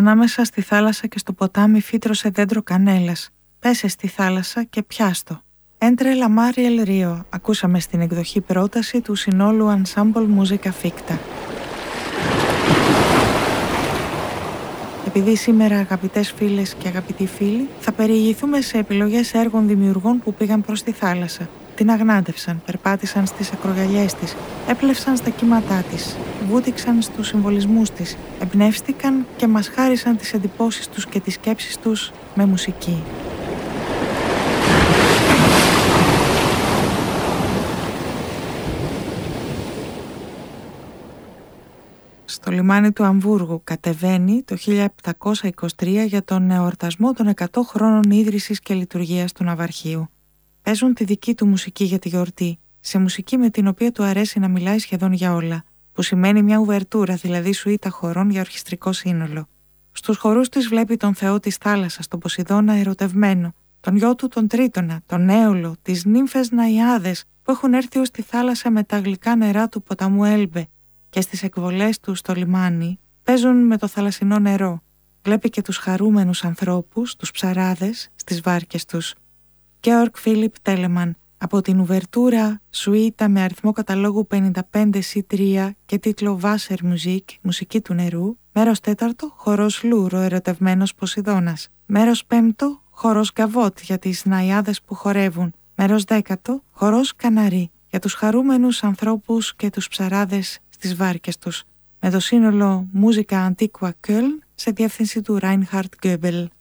ανάμεσα στη θάλασσα και στο ποτάμι φύτρωσε δέντρο κανέλας. Πέσε στη θάλασσα και πιάστο. Έντρε la Mariel Rio, ακούσαμε στην εκδοχή πρόταση του συνόλου Ensemble Musica Ficta. Επειδή σήμερα, αγαπητές φίλες και αγαπητοί φίλοι, θα περιηγηθούμε σε επιλογές έργων δημιουργών που πήγαν προς τη θάλασσα. Την αγνάντευσαν, περπάτησαν στις ακρογιαλιές της, έπλευσαν στα κύματά της, βούτυξαν στους συμβολισμούς της, εμπνεύστηκαν και μας χάρισαν τις εντυπώσεις τους και τις σκέψεις τους με μουσική. Στο λιμάνι του Αμβούργου κατεβαίνει το 1723 για τον εορτασμό των 100 χρόνων ίδρυσης και λειτουργίας του ναυαρχείου. Παίζουν τη δική του μουσική για τη γιορτή, σε μουσική με την οποία του αρέσει να μιλάει σχεδόν για όλα, που σημαίνει μια ουβερτούρα, δηλαδή σουίτα χορών για ορχιστρικό σύνολο. Στους χορούς της βλέπει τον θεό της θάλασσας, τον Ποσειδώνα ερωτευμένο, τον γιο του τον Τρίτονα, τον Έολο, τις νύμφες Ναϊάδες που έχουν έρθει ως τη θάλασσα με τα γλυκά νερά του ποταμού Έλμπε, και στις εκβολές του στο λιμάνι παίζουν με το θαλασσινό νερό. Βλέπει και τους χαρούμενους ανθρώπους, τους ψαράδες, στις βάρκες τους. Georg Philipp Telemann, από την ουβερτούρα σουίτα με αριθμό καταλόγου 55C3 και τίτλο Wassermusik, μουσική του νερού, μέρος 4, χορός Λούρ, ο ερωτευμένος Ποσειδώνας, μέρος 5, χορός Γκαβότ για τις Ναϊάδες που χορεύουν, μέρος 10, χορός Καναρί για τους χαρούμενους ανθρώπους και τους ψαράδες στις βάρκες τους, με το σύνολο Musica Antiqua Köln σε διεύθυνση του Reinhard Goebel.